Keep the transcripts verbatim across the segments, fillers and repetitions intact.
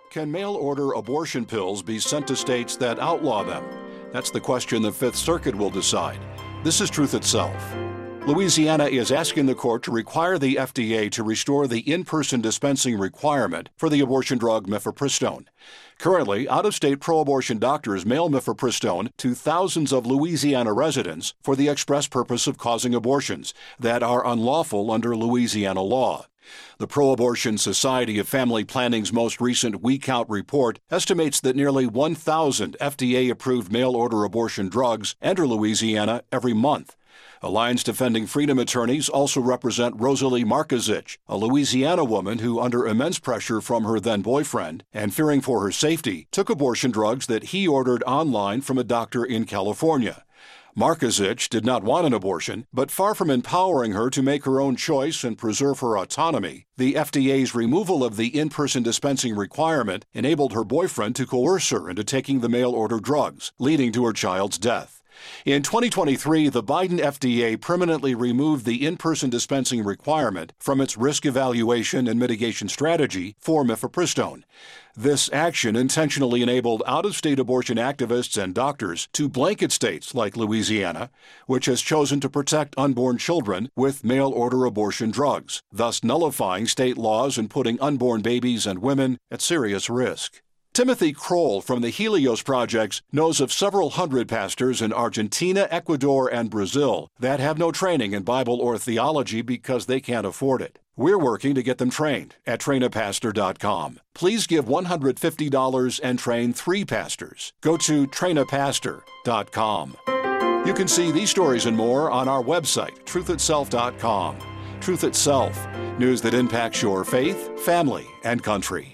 Can mail-order abortion pills be sent to states that outlaw them? That's the question the Fifth Circuit will decide. This is Truth Itself. Louisiana is asking the court to require the F D A to restore the in-person dispensing requirement for the abortion drug mifepristone. Currently, out-of-state pro-abortion doctors mail mifepristone to thousands of Louisiana residents for the express purpose of causing abortions that are unlawful under Louisiana law. The Pro-Abortion Society of Family Planning's most recent We Count report estimates that nearly one thousand F D A-approved mail-order abortion drugs enter Louisiana every month. Alliance Defending Freedom attorneys also represent Rosalie Markozich, a Louisiana woman who, under immense pressure from her then-boyfriend and fearing for her safety, took abortion drugs that he ordered online from a doctor in California. Markozich did not want an abortion, but far from empowering her to make her own choice and preserve her autonomy, the F D A's removal of the in-person dispensing requirement enabled her boyfriend to coerce her into taking the mail-order drugs, leading to her child's death. In twenty twenty-three, the Biden F D A permanently removed the in-person dispensing requirement from its risk evaluation and mitigation strategy for mifepristone. This action intentionally enabled out-of-state abortion activists and doctors to blanket states like Louisiana, which has chosen to protect unborn children with mail-order abortion drugs, thus nullifying state laws and putting unborn babies and women at serious risk. Timothy Kroll from the Helios Projects knows of several hundred pastors in Argentina, Ecuador, and Brazil that have no training in Bible or theology because they can't afford it. We're working to get them trained at train a pastor dot com. Please give one hundred fifty dollars and train three pastors. Go to train a pastor dot com. You can see these stories and more on our website, truth itself dot com. Truth Itself, news that impacts your faith, family, and country.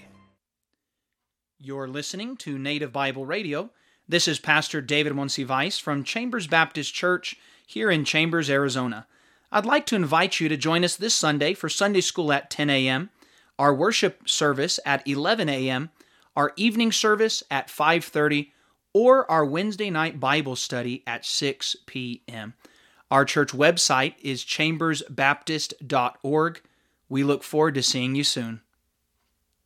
You're listening to Native Bible Radio. This is Pastor David Monsivais from Chambers Baptist Church here in Chambers, Arizona. I'd like to invite you to join us this Sunday for Sunday School at ten a.m., our worship service at eleven a.m., our evening service at five thirty, or our Wednesday night Bible study at six p.m. Our church website is chambers baptist dot org. We look forward to seeing you soon.